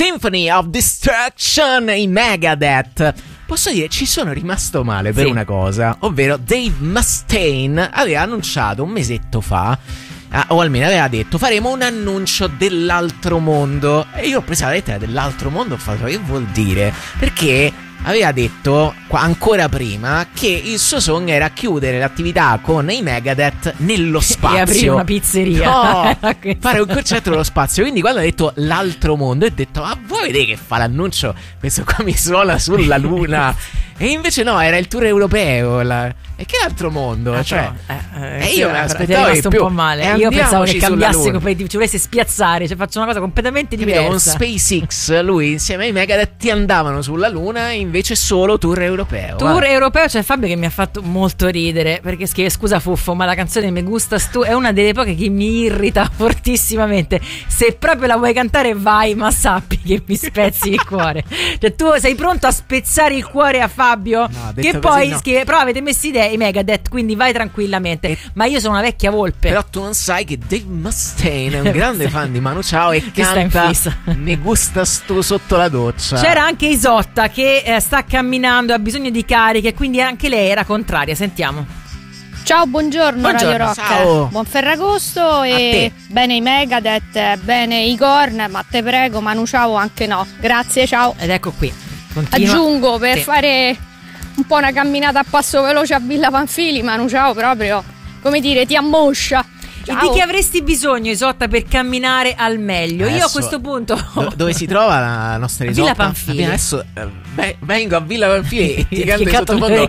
Symphony of Destruction, i Megadeth. Posso dire, ci sono rimasto male per una cosa, ovvero Dave Mustaine aveva annunciato un mesetto fa, o almeno aveva detto, faremo un annuncio dell'altro mondo. E io ho preso la lettera dell'altro mondo, ho fatto, che vuol dire? Perché aveva detto ancora prima che il suo sogno era chiudere l'attività con i Megadeth nello spazio e aprire una pizzeria. No, fare un concerto nello spazio. Quindi quando ha detto l'altro mondo, ho detto, ma voi vedete che fa l'annuncio, questo qua mi suona sulla luna. E invece no, era il tour europeo. E che altro mondo? Cioè, io me l'aspettavo di più. Un po' male. Io pensavo che cambiasse, ci volesse spiazzare, cioè faccio una cosa completamente diversa. Con SpaceX lui insieme ai Megadeth andavano sulla luna, e invece solo tour europeo. Tour europeo, c'è Fabio che mi ha fatto molto ridere perché scrive: scusa Fuffo, ma la canzone Me Gustas Tu è una delle poche che mi irrita fortissimamente. Se proprio la vuoi cantare vai, ma sappi che mi spezzi il cuore. Cioè tu sei pronto a spezzare il cuore a Fabio? No, che poi no. Scrive: però avete messo idee i Megadeth, quindi vai tranquillamente. Ma io sono una vecchia volpe. Però tu non sai che Dave Mustaine è un grande fan di Manu Chao e canta Me Gustas Tu sotto la doccia. C'era anche Isotta che sta camminando, ha bisogno di cariche, quindi anche lei era contraria. Sentiamo. Ciao, buongiorno Radio Rock. Ciao. Buon Ferragosto e bene i Megadeth, bene i Korn, ma te prego Manu Chao anche no. Grazie, ciao. Ed ecco qui. Continua. Aggiungo per fare un po' una camminata a passo veloce a Villa Panfili, Manu Chao proprio, come dire, ti ammoscia. Ciao. E di che avresti bisogno, Isotta, per camminare al meglio? Adesso, io a questo punto dove si trova la nostra Isotta? Villa Panfili. Adesso vengo a Villa Panfili e ti canto sottofondo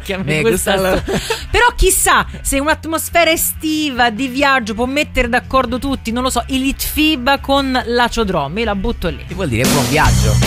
Però chissà se un'atmosfera estiva di viaggio può mettere d'accordo tutti. Non lo so, i Litfiba con l'Aciodrome, la butto lì. Che vuol dire buon viaggio.